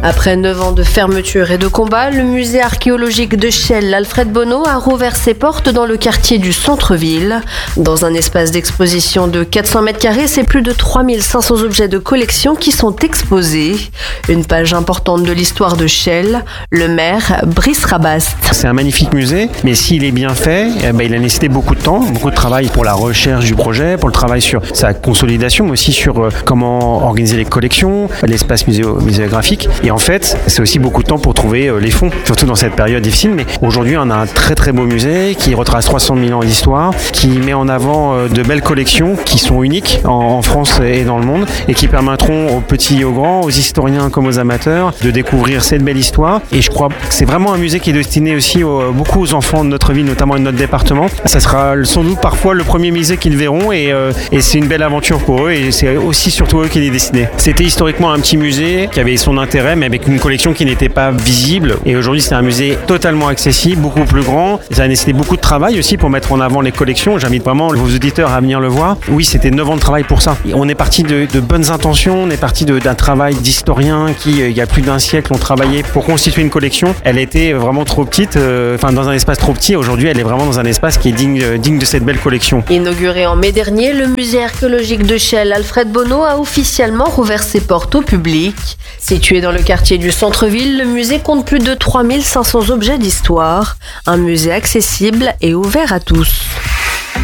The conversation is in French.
Après 9 ans de fermeture et de combat, le musée archéologique de Chelles Alfred Bonneau a rouvert ses portes dans le quartier du centre-ville. Dans un espace d'exposition de 400 m², c'est plus de 3500 objets de collection qui sont exposés. Une page importante de l'histoire de Chelles, le maire Brice Rabast. C'est un magnifique musée, mais s'il est bien fait, il a nécessité beaucoup de temps, beaucoup de travail pour la recherche du projet, pour le travail sur sa consolidation, mais aussi sur comment organiser les collections, l'espace muséographique. Et en fait, c'est aussi beaucoup de temps pour trouver les fonds, surtout dans cette période difficile. Mais aujourd'hui, on a un très très beau musée qui retrace 300 000 ans d'histoire, qui met en avant de belles collections qui sont uniques en France et dans le monde et qui permettront aux petits et aux grands, aux historiens comme aux amateurs, de découvrir cette belle histoire. Et je crois que c'est vraiment un musée qui est destiné aussi beaucoup aux enfants de notre ville, notamment de notre département. Ça sera sans doute parfois le premier musée qu'ils verront et c'est une belle aventure pour eux et c'est aussi surtout eux qui est destiné. C'était historiquement un petit musée qui avait son intérêt, mais avec une collection qui n'était pas visible. Et aujourd'hui, c'est un musée totalement accessible, beaucoup plus grand. Ça a nécessité beaucoup de travail aussi pour mettre en avant les collections. J'invite vraiment vos auditeurs à venir le voir. Oui, c'était 9 ans de travail pour ça. On est parti de bonnes intentions, on est parti d'un travail d'historien qui, il y a plus d'un siècle, ont travaillé pour constituer une collection. Elle était vraiment trop petite, dans un espace trop petit. Aujourd'hui, elle est vraiment dans un espace qui est digne de cette belle collection. Inauguré en mai dernier, le musée archéologique de Chelles Alfred Bonneau a officiellement rouvert ses portes au public. Situé dans le quartier du centre-ville, le musée compte plus de 3500 objets d'histoire. Un musée accessible et ouvert à tous.